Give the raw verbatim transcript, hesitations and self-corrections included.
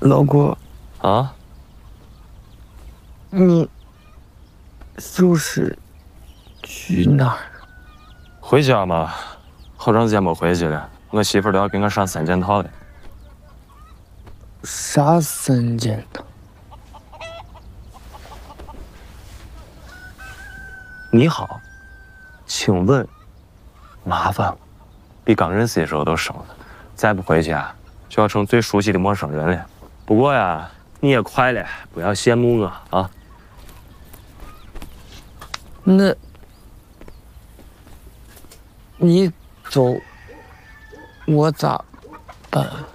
老郭， 啊， 你就是去哪儿？ 回家嘛，好长时间没回去了。我媳妇都要跟我上三件套了。 啥三件套？ 你好，请问，麻烦了，比刚认识的时候都生了。再不回去啊，就要成最熟悉的陌生人了。不过呀，你也快了，不要羡慕我啊。 那，你走，我咋办？